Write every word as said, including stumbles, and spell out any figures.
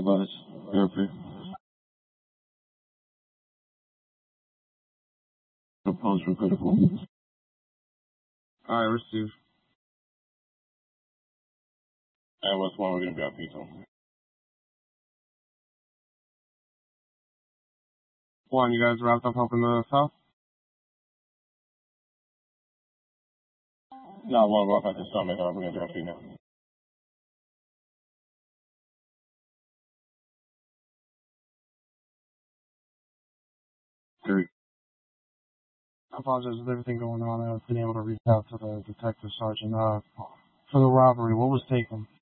Advice. Therapy. Opposed for critical. I receive. And what's one we're gonna be on pizza? One, you guys wrapped up helping the south? No, one we're off at the summit. We're gonna drop you now. Three. I apologize with everything going on. I haven't been able to reach out to the detective sergeant. Uh, for the robbery, what was taken?